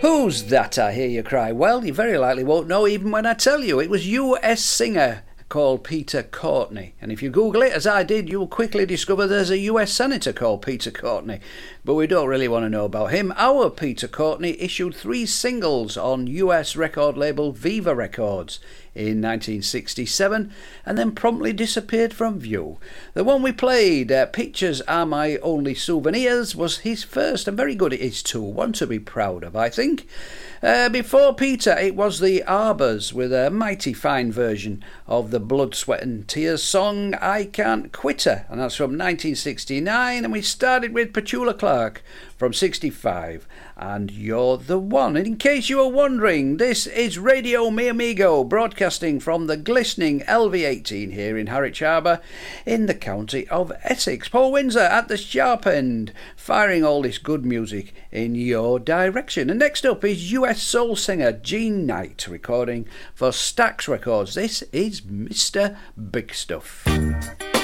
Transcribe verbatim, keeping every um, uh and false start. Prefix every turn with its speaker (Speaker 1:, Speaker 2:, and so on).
Speaker 1: Who's that, I hear you cry? Well, you very likely won't know even when I tell you. It was U S singer called Peter Courtney. And if you Google it, as I did, you'll quickly discover there's a U S senator called Peter Courtney. But we don't really want to know about him. Our Peter Courtney issued three singles on U S record label Viva Records in nineteen sixty-seven and then promptly disappeared from view. The one we played, uh, Pictures Are My Only Souvenirs, was his first and very good it is too. One to be proud of, I think. Uh, before Peter, it was the Arbors with a mighty fine version of the Blood, Sweat and Tears song I Can't Quit Her, and that's from nineteen sixty-nine, and we started with Petula Clark from sixty-five and You're the One. And in case you were wondering, this is Radio Mi Amigo, broadcasting from the glistening L V eighteen here in Harwich Harbour in the county of Essex. Paul Windsor at the sharp end, firing all this good music in your direction. And next up is U S soul singer Gene Knight, recording for Stax Records. This is Mister Big Stuff.